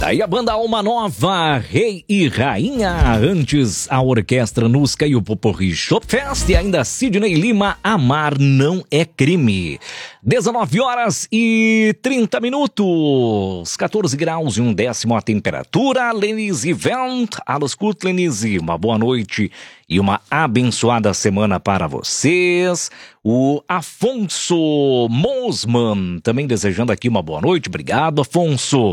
Daí a banda Alma Nova, Rei e Rainha. Antes a orquestra Nusca e o Poporri Shopfest. E ainda Sidney Lima, Amar Não É Crime. 19h30, 14 graus e 1 décimo a temperatura. Lenise Vent, alles gut, Lenise. Uma boa noite e uma abençoada semana para vocês. O Afonso Mosman também desejando aqui uma boa noite. Obrigado, Afonso.